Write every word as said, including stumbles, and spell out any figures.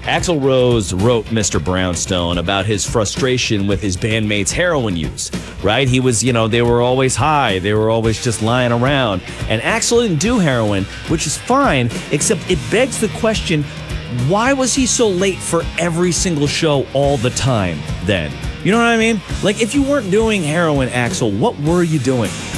Axl Rose wrote Mister Brownstone about his frustration with his bandmates' heroin use, right? He was, you know, they were always high. They were always just lying around. And Axl didn't do heroin, which is fine, except it begs the question, why was he so late for every single show all the time then? You know what I mean? Like, if you weren't doing heroin, Axl, what were you doing?